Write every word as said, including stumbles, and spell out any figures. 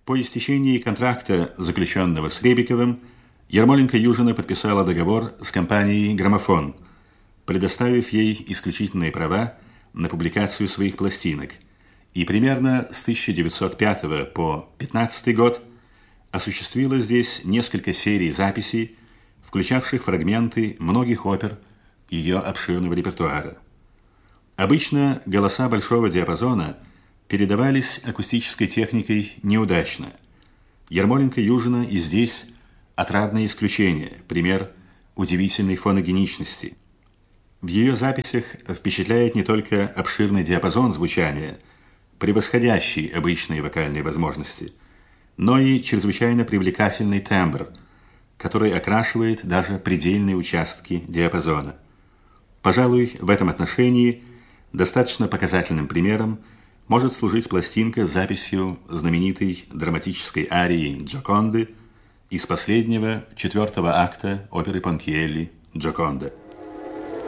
По истечении контракта, заключенного с Ребиковым, Ярмоленко-Южина подписала договор с компанией «Граммофон», предоставив ей исключительные права на публикацию своих пластинок, и примерно с тысяча девятьсот пятого по пятнадцатый год осуществила здесь несколько серий записей, включавших фрагменты многих опер ее обширного репертуара. Обычно голоса большого диапазона передавались акустической техникой неудачно. Ярмоленко-Южина и здесь отрадное исключение, пример удивительной фоногеничности. В ее записях впечатляет не только обширный диапазон звучания, превосходящий обычные вокальные возможности, но и чрезвычайно привлекательный тембр, который окрашивает даже предельные участки диапазона. Пожалуй, в этом отношении достаточно показательным примером может служить пластинка с записью знаменитой драматической арии «Джоконды» из последнего четвертого акта оперы Пончиелли «Джоконда».